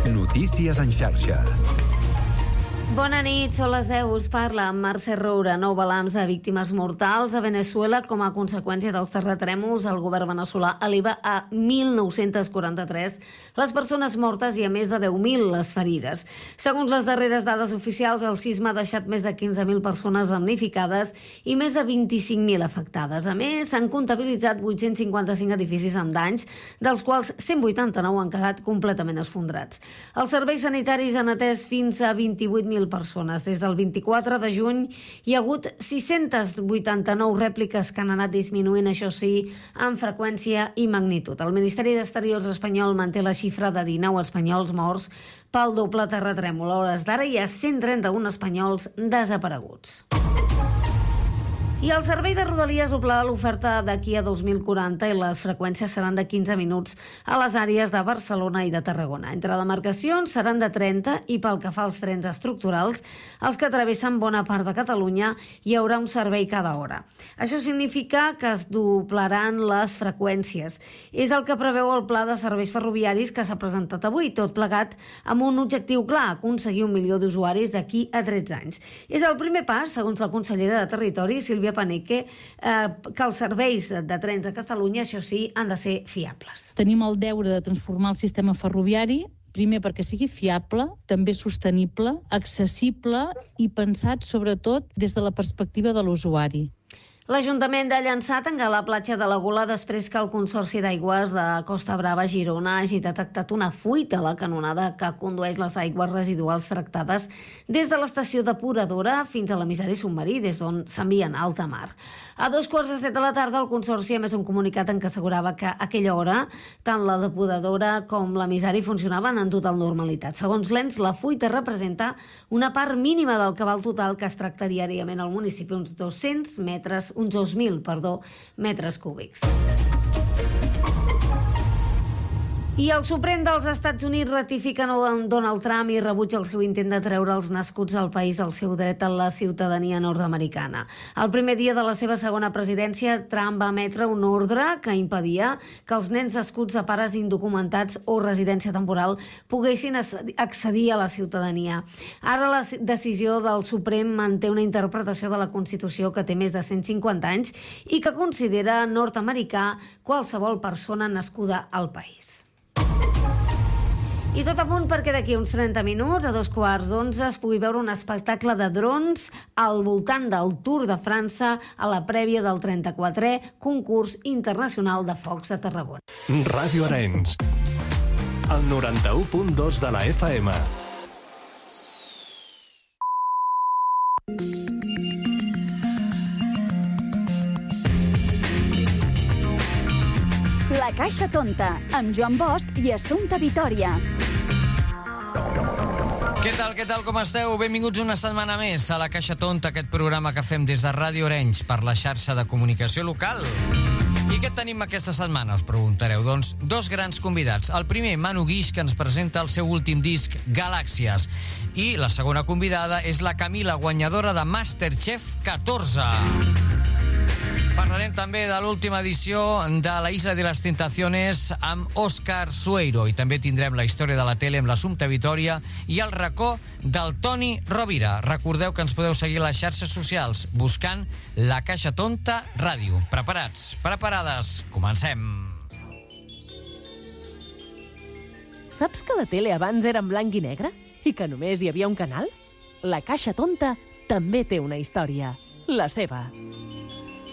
Notícies en xarxa. Bona nit, són les 10, us parla Mercè Roura. Nou balanç de víctimes mortals a Veneçuela com a conseqüència dels terratrèmols. El govern veneçolà eleva a 1.943 les persones mortes i a més de 10.000 les ferides. Segons les darreres dades oficials, el sisme ha deixat més de 15.000 persones damnificades i més de 25.000 afectades. A més, s'han comptabilitzat 855 edificis amb danys, dels quals 189 han quedat completament esfondrats. Els serveis sanitaris han atès fins a 28.000 persones. Des del 24 de juny hi ha hagut 689 rèpliques que han anat disminuint, això sí, en freqüència i magnitud. El Ministeri d'Exteriors espanyol manté la xifra de 19 espanyols morts pel doble terratrèmol. A hores d'ara hi ha 131 espanyols desapareguts. I el servei de Rodalies doblarà l'oferta d'aquí a 2040 i les freqüències seran de 15 minuts a les àrees de Barcelona i de Tarragona. Entre demarcacions seran de 30 i pel que fa als trens estructurals, els que travessen bona part de Catalunya, hi haurà un servei cada hora. Això significa que es doblaran les freqüències. És el que preveu el Pla de Serveis Ferroviaris que s'ha presentat avui, tot plegat amb un objectiu clar, aconseguir 1 milió d'usuaris d'aquí a 13 anys. És el primer pas, segons la consellera de Territori, Sílvia Paneque, que els serveis de trens a Catalunya, això sí, han de ser fiables. Tenim el deure de transformar el sistema ferroviari, primer perquè sigui fiable, també sostenible, accessible i pensat sobretot des de la perspectiva de l'usuari. L'Ajuntament de Llançà tanca la platja de la Gola després que el Consorci d'Aigües de Costa Brava, Girona, hagi detectat una fuita a la canonada que condueix les aigües residuals tractades des de l'estació depuradora fins a l'emissari submarí, des d'on s'envien a alta mar. A 7:15 de la tarda, el Consorci ha emès un comunicat en què assegurava que a aquella hora tant la depuradora com l'emissari funcionaven en total normalitat. Segons l'ENS, la fuita representa una part mínima del cabal total que es tracta diàriament al municipi, uns 2.000 metres cúbics. I el Suprem dels Estats Units ratifica Donald Trump i rebutja el seu intent de treure els nascuts al país el seu dret a la ciutadania nord-americana. El primer dia de la seva segona presidència, Trump va emetre un ordre que impedia que els nens nascuts de pares indocumentats o residència temporal poguessin accedir a la ciutadania. Ara la decisió del Suprem manté una interpretació de la Constitució que té més de 150 anys i que considera nord-americà qualsevol persona nascuda al país. I tot a punt perquè d'aquí uns 30 minuts, a 11:15, es pugui veure un espectacle de drons al voltant del Tour de França a la prèvia del 34è concurs internacional de focs de Tarragona. Ràdio Arenys, el 91.2 de la FM. La Caixa Tonta, amb Joan Bosch i Assumpta Vitòria. Què tal, com esteu? Benvinguts una setmana més a La Caixa Tonta, aquest programa que fem des de Ràdio Arenys per la xarxa de comunicació local. I què tenim aquesta setmana, us preguntareu? Doncs dos grans convidats. El primer, Manu Guix, que ens presenta el seu últim disc, Galàxies. I la segona convidada és la Camila, guanyadora de Masterchef 14. Parlarem també de l'última edició de La Isla de les Tentaciones amb Òscar Sueiro i també tindrem la història de la tele amb l'Assumpta Vitòria i el racó del Toni Rovira. Recordeu que ens podeu seguir a les xarxes socials buscant La Caixa Tonta Ràdio. Preparats? Preparades? Comencem! Saps que la tele abans era en blanc i negre? I que només hi havia un canal? La Caixa Tonta també té una història, la seva.